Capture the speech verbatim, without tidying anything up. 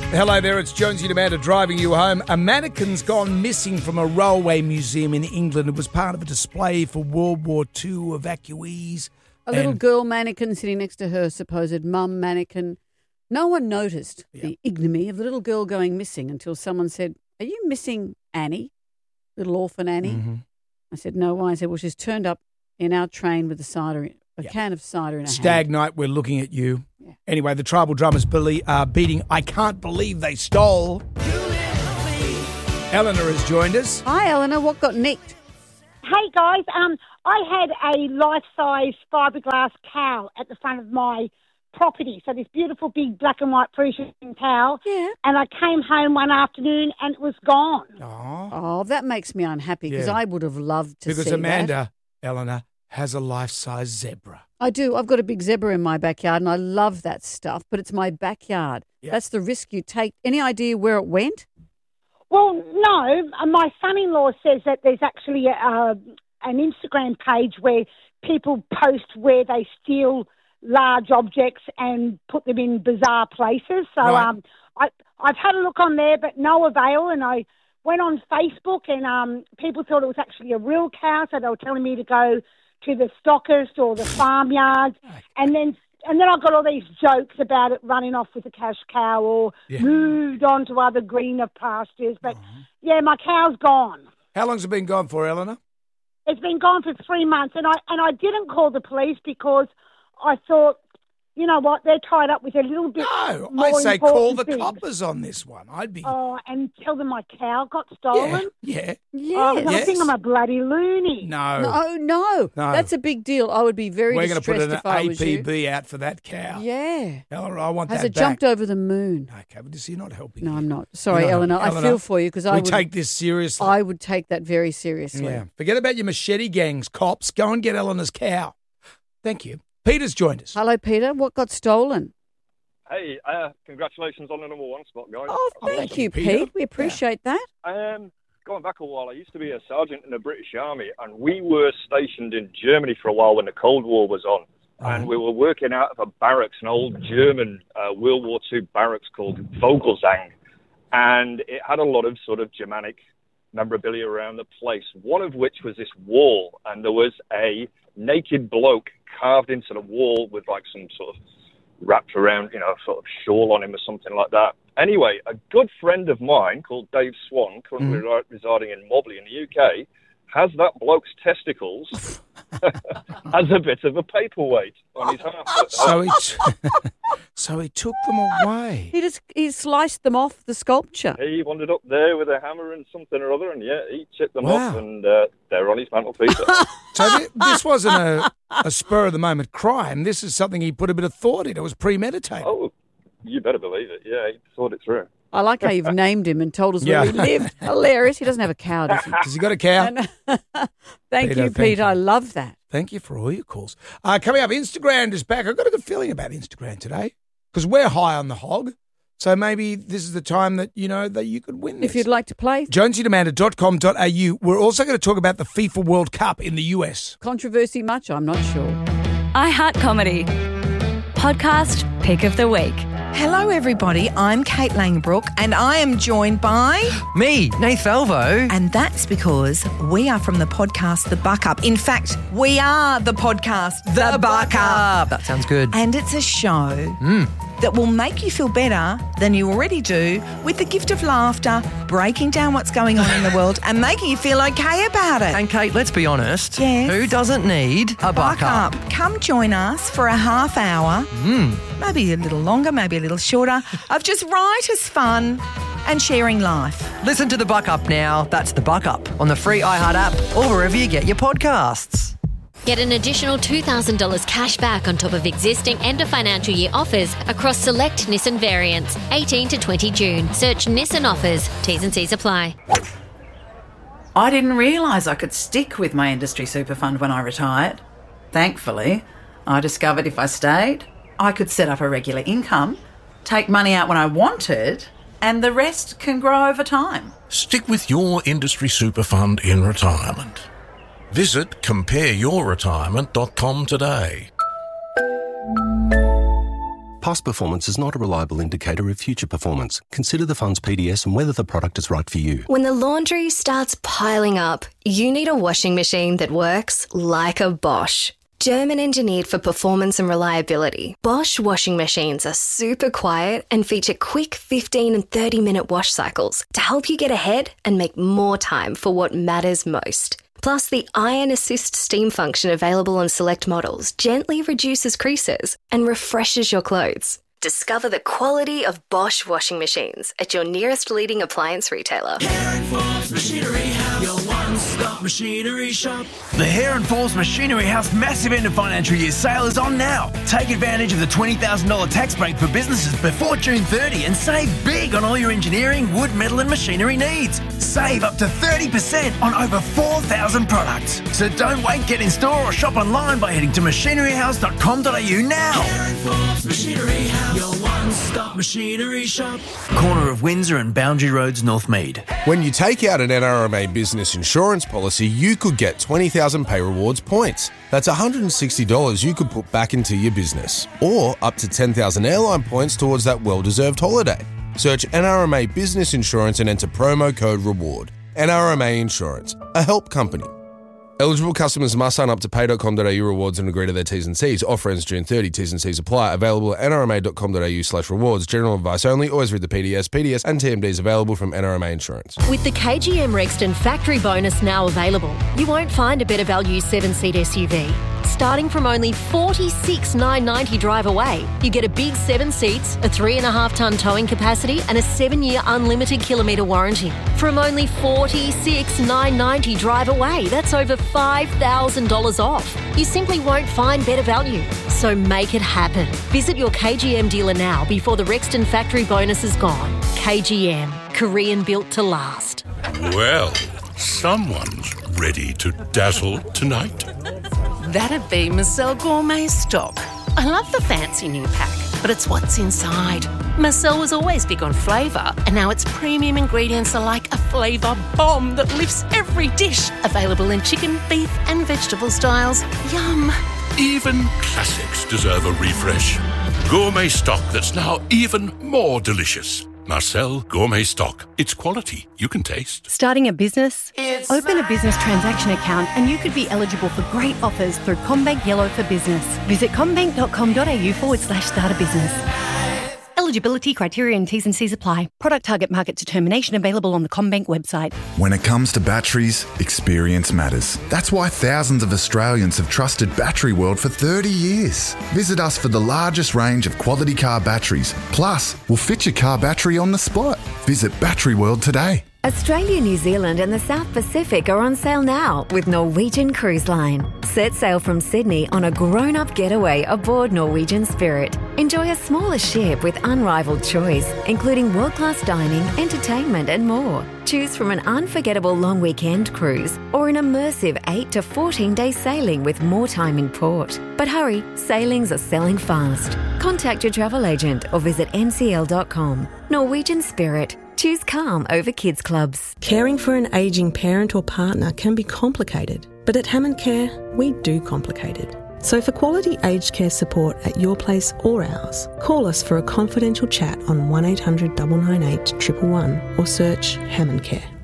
Hello there, it's Jonesy and Amanda driving you home. A mannequin's gone missing from a railway museum in England. It was part of a display for World War Two evacuees. A little girl mannequin sitting next to her supposed mum mannequin. No one noticed yeah. the ignominy of the little girl going missing until someone said, "Are you missing Annie, little orphan Annie?" Mm-hmm. I said, "No, why?" I said, "Well, she's turned up in our train with a cider, a yeah. can of cider in her Stag hand." night, we're looking at you. Yeah. Anyway, the tribal drummers Billy are beating I Can't Believe They Stole. Eleanor has joined us. Hi, Eleanor. What got nicked? Hey, guys. Um, I had a life-size fiberglass cow at the front of my property. So this beautiful big black and white Parisian cow. Yeah. And I came home one afternoon and it was gone. Oh, oh that makes me unhappy because yeah. I would have loved to because see Amanda, that. Eleanor, has a life-size zebra. I do. I've got a big zebra in my backyard and I love that stuff, but it's my backyard. Yep. That's the risk you take. Any idea where it went? Well, no. My son-in-law says that there's actually a, uh, an Instagram page where people post where they steal large objects and put them in bizarre places. So right. um, I, I've had a look on there, but no avail. And I went on Facebook and um, people thought it was actually a real cow, so they were telling me to go to the stockist or the farmyard. And then and then I got all these jokes about it running off with a cash cow or yeah. moved on to other greener pastures. But, uh-huh. yeah, my cow's gone. How long's it been gone for, Eleanor? It's been gone for three months. And I and I didn't call the police because I thought, you know what, they're tied up with a little bit No, more I say call the things. coppers on this one. I'd be... Oh, and tell them my cow got stolen? Yeah, Yes. Oh, I yes. think I'm a bloody loony. No. No, no. No. That's a big deal. I would be very We're going to put distressed an if I A was P you. B out for that cow. Yeah. Eleanor, I want Has that it jumped back. over the moon? Okay, but you're not helping. No, you. I'm not. Sorry, You're not Eleanor. helping. I feel for you because I we would take this seriously. I would take that very seriously. Yeah. Forget about your machete gangs, cops. Go and get Eleanor's cow. Thank you. Peter's joined us. Hello, Peter. What got stolen? Hey, uh, congratulations on the number one spot, guys. Oh, thank, thank you, you, Pete. Peter. We appreciate that. Um, going back a while, I used to be a sergeant in the British Army, and we were stationed in Germany for a while when the Cold War was on. Right. And we were working out of a barracks, an old German uh, World War Two barracks called Vogelsang. And it had a lot of sort of Germanic memorabilia around the place, one of which was this wall. And there was a naked bloke carved into the wall with like some sort of wrapped around, you know, sort of shawl on him or something like that. Anyway, a good friend of mine called Dave Swan, currently mm. residing in Mobley in the U K, has that bloke's testicles as a bit of a paperweight on his half. So he, t- so he took them away. He just he sliced them off the sculpture. He wandered up there with a hammer and something or other, and yeah, he chipped them Wow. off, and uh, they're on his mantelpiece. So th- this wasn't a, a spur-of-the-moment crime. This is something he put a bit of thought in. It was premeditated. Oh, you better believe it. Yeah, he thought it through. I like how you've named him and told us Yeah. where he lived. Hilarious. He doesn't have a cow, does he? Has he got a cow? And, thank Peter, you, thank Peter. you. I love that. Thank you for all your calls. Uh, coming up, Instagram is back. I've got a good feeling about Instagram today because we're high on the hog. So maybe this is the time that, you know, that you could win this. If you'd like to play. jonesy demanda dot com dot a u. We're also going to talk about the FIFA World Cup in the U S. Controversy much? I'm not sure. iHeart Comedy. Podcast Pick of the Week. Hello, everybody. I'm Kate Langbrook, and I am joined by... Me, Nath Valvo. And that's because we are from the podcast The Buck Up. In fact, we are the podcast The, the Buck Up. That sounds good. And it's a show Mm. that will make you feel better than you already do with the gift of laughter, breaking down what's going on in the world and making you feel okay about it. And Kate, let's be honest. Yes? Who doesn't need a buck, up? Come join us for a half hour, Mm. maybe a little longer, maybe a little shorter, of just right as fun and sharing life. Listen to the Buck Up now. That's the Buck Up on the free iHeart app or wherever you get your podcasts. Get an additional two thousand dollars cash back on top of existing end of financial year offers across select Nissan variants, eighteen to twenty June. Search Nissan offers. T's and C's apply. I didn't realise I could stick with my industry super fund when I retired. Thankfully, I discovered if I stayed, I could set up a regular income, take money out when I wanted, and the rest can grow over time. Stick with your industry super fund in retirement. Visit compare your retirement dot com today. Past performance is not a reliable indicator of future performance. Consider the fund's P D S and whether the product is right for you. When the laundry starts piling up, you need a washing machine that works like a Bosch. German engineered for performance and reliability, Bosch washing machines are super quiet and feature quick fifteen and thirty minute wash cycles to help you get ahead and make more time for what matters most. Plus, the Iron Assist steam function available on select models gently reduces creases and refreshes your clothes. Discover the quality of Bosch washing machines at your nearest leading appliance retailer. Hare and Forbes Machinery House, your one-stop machinery shop. The Hare and Forbes Machinery House massive end of financial year sale is on now. Take advantage of the twenty thousand dollars tax break for businesses before June thirtieth and save big on all your engineering, wood, metal and machinery needs. Save up to thirty percent on over four thousand products. So don't wait, get in store or shop online by heading to machinery house dot com dot a u now. Hare and Forbes Machinery House, your one-stop machinery shop. Corner of Windsor and Boundary Roads, Northmead. When you take out an N R M A business insurance policy, you could get twenty thousand Pay Rewards points. That's one hundred sixty dollars you could put back into your business. Or up to ten thousand airline points towards that well-deserved holiday. Search N R M A Business Insurance and enter promo code REWARD. N R M A Insurance, a help company. Eligible customers must sign up to pay dot com dot a u rewards and agree to their T's and C's. Offer ends June thirtieth. T's and C's apply. Available at n r m a dot com dot a u slash rewards. General advice only. Always read the P D S. P D S and T M Ds available from N R M A Insurance. With the K G M Rexton factory bonus now available, you won't find a better value seven-seat S U V. Starting from only forty-six thousand nine hundred ninety drive away, you get a big seven seats, a three and a half tonne towing capacity and a seven-year unlimited kilometre warranty. From only forty-six thousand nine hundred ninety drive away, that's over five thousand dollars off. You simply won't find better value. So make it happen. Visit your K G M dealer now before the Rexton factory bonus is gone. K G M, Korean built to last. Well, someone's ready to dazzle tonight. That'd be Marcel Gourmet Stock. I love the fancy new pack, but it's what's inside. Marcel was always big on flavour, and now its premium ingredients are like a flavour bomb that lifts every dish. Available in chicken, beef and vegetable styles. Yum! Even classics deserve a refresh. Gourmet stock that's now even more delicious. Marcel Gourmet Stock. It's quality you can taste. Starting a business? It's Open a business transaction account and you could be eligible for great offers through CommBank Yellow for Business. Visit commbank dot com dot a u forward slash start a business. Eligibility criteria and T's and C's apply. Product target market determination available on the CommBank website. When it comes to batteries, experience matters. That's why thousands of Australians have trusted Battery World for thirty years. Visit us for the largest range of quality car batteries. Plus, we'll fit your car battery on the spot. Visit Battery World today. Australia, New Zealand and the South Pacific are on sale now with Norwegian Cruise Line. Set sail from Sydney on a grown-up getaway aboard Norwegian Spirit. Enjoy a smaller ship with unrivaled choice, including world-class dining, entertainment and more. Choose from an unforgettable long weekend cruise or an immersive eight to fourteen day sailing with more time in port. But hurry, sailings are selling fast. Contact your travel agent or visit n c l dot com. Norwegian Spirit. Choose calm over kids clubs. Caring for an ageing parent or partner can be complicated, but at Hammond Care, we do complicated. So for quality aged care support at your place or ours, call us for a confidential chat on one eight hundred nine nine eight one one one or search Hammond Care.